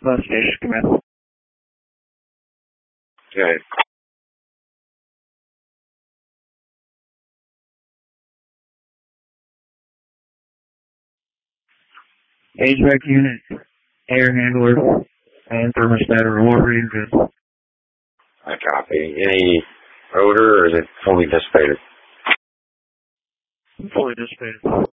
Bus station, come in. Okay. HVAC unit, air handler, and thermostat are all reading good. I copy. Any odor, or is it fully dissipated? Fully dissipated.